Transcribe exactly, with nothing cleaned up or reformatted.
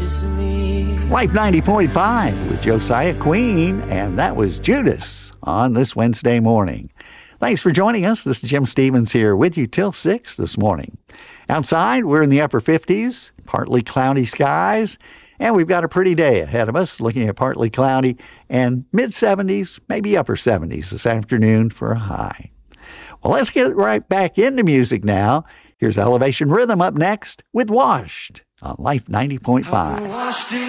Life ninety point five with Josiah Queen, and that was Judas on this Wednesday morning. Thanks for joining us. This is Jim Stevens here with you till six this morning. Outside, we're in the upper fifties, partly cloudy skies, and we've got a pretty day ahead of us, looking at partly cloudy and mid-seventies, maybe upper seventies this afternoon for a high. Well, let's get right back into music now. Here's Elevation Rhythm up next with Washed on Life ninety point five.